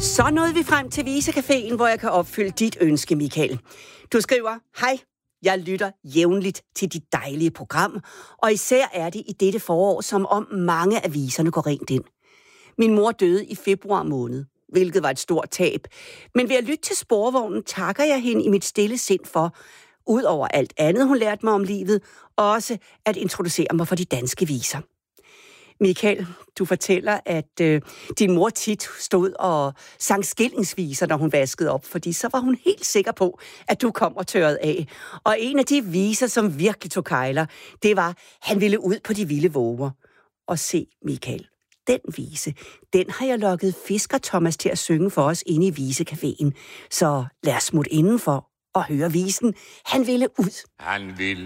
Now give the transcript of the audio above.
Så nåede vi frem til Visecaféen, hvor jeg kan opfylde dit ønske, Michael. Du skriver, hej, jeg lytter jævnligt til dit dejlige program, og især er det i dette forår, som om mange aviserne går rent ind. Min mor døde i februar måned, hvilket var et stort tab. Men ved at lytte til Sporvognen, takker jeg hende i mit stille sind for, ud over alt andet, hun lærte mig om livet, også at introducere mig for de danske viser. Michael, du fortæller, at din mor tit stod og sang skillingsviser, når hun vaskede op, fordi så var hun helt sikker på, at du kom og tørrede af. Og en af de viser, som virkelig tog kejler, det var, han ville ud på de vilde våger. Og se, Michael, den vise, den har jeg lokket Fisker Thomas til at synge for os inde i Visecaféen. Så lad os smutte indenfor og høre visen. Han ville ud. Han ville